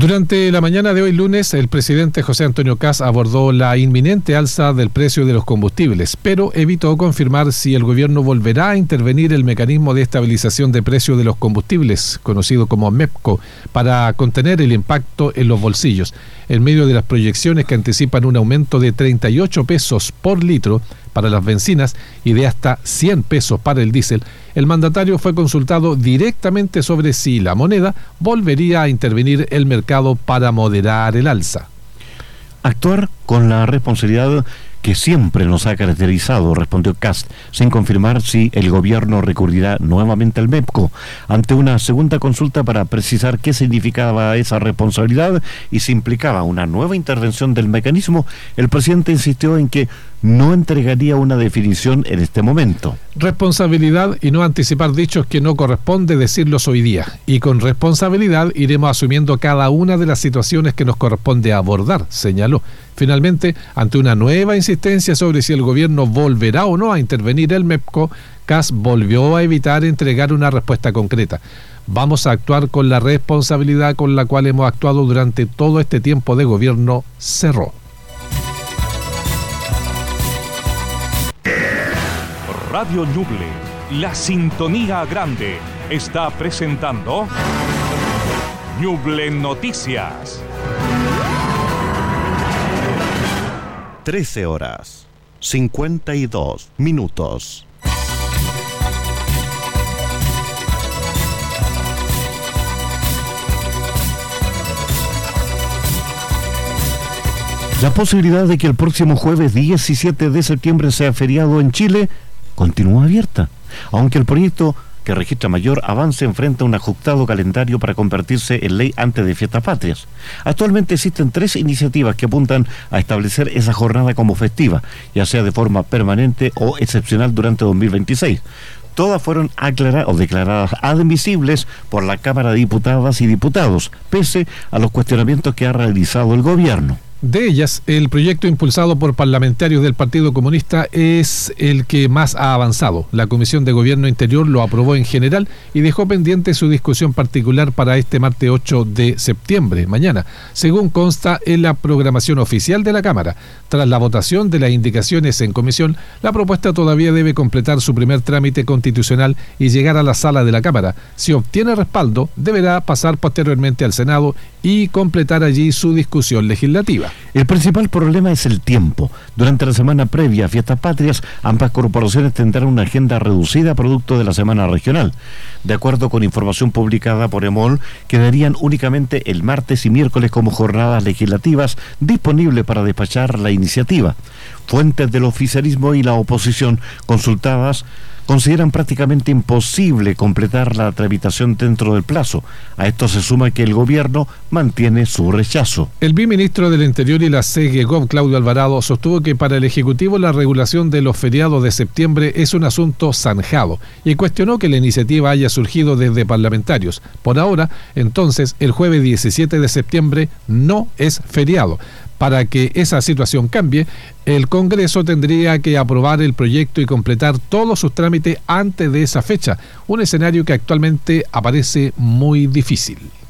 Durante la mañana de hoy lunes, el presidente José Antonio Kast abordó la inminente alza del precio de los combustibles, pero evitó confirmar si el gobierno volverá a intervenir el mecanismo de estabilización de precio de los combustibles, conocido como MEPCO, para contener el impacto en los bolsillos. En medio de las proyecciones que anticipan un aumento de 38 pesos por litro para las bencinas y de hasta 100 pesos para el diésel, el mandatario fue consultado directamente sobre si la moneda volvería a intervenir el mercado para moderar el alza. Actuar con la responsabilidad que siempre nos ha caracterizado, respondió Kast, sin confirmar si el gobierno recurrirá nuevamente al MEPCO. Ante una segunda consulta para precisar qué significaba esa responsabilidad y si implicaba una nueva intervención del mecanismo, el presidente insistió en que no entregaría una definición en este momento. Responsabilidad y no anticipar dichos que no corresponde decirlos hoy día. Y con responsabilidad iremos asumiendo cada una de las situaciones que nos corresponde abordar, señaló. Finalmente, ante una nueva insistencia sobre si el gobierno volverá o no a intervenir el MEPCO, Kast volvió a evitar entregar una respuesta concreta. Vamos a actuar con la responsabilidad con la cual hemos actuado durante todo este tiempo de gobierno, cerró. Radio Ñuble, la sintonía grande, está presentando Ñuble Noticias. 13:52. La posibilidad de que el próximo jueves 17 de septiembre sea feriado en Chile continúa abierta, aunque el proyecto que registra mayor avance enfrenta un ajustado calendario para convertirse en ley antes de Fiestas Patrias. Actualmente existen 3 iniciativas que apuntan a establecer esa jornada como festiva, ya sea de forma permanente o excepcional durante 2026. Todas fueron declaradas admisibles por la Cámara de Diputadas y Diputados, pese a los cuestionamientos que ha realizado el gobierno. De ellas, el proyecto impulsado por parlamentarios del Partido Comunista es el que más ha avanzado. La Comisión de Gobierno Interior lo aprobó en general y dejó pendiente su discusión particular para este martes 8 de septiembre, mañana, según consta en la programación oficial de la Cámara. Tras la votación de las indicaciones en comisión, la propuesta todavía debe completar su primer trámite constitucional y llegar a la sala de la Cámara. Si obtiene respaldo, deberá pasar posteriormente al Senado y completar allí su discusión legislativa. El principal problema es el tiempo. Durante la semana previa a Fiestas Patrias, ambas corporaciones tendrán una agenda reducida producto de la semana regional. De acuerdo con información publicada por EMOL, quedarían únicamente el martes y miércoles como jornadas legislativas disponibles para despachar la iniciativa. Fuentes del oficialismo y la oposición consultadas consideran prácticamente imposible completar la tramitación dentro del plazo. A esto se suma que el gobierno mantiene su rechazo. El viceministro del Interior y la CGGOV, Claudio Alvarado, sostuvo que para el Ejecutivo la regulación de los feriados de septiembre es un asunto zanjado y cuestionó que la iniciativa haya surgido desde parlamentarios. Por ahora, entonces, el jueves 17 de septiembre no es feriado. Para que esa situación cambie, el Congreso tendría que aprobar el proyecto y completar todos sus trámites antes de esa fecha, un escenario que actualmente aparece muy difícil.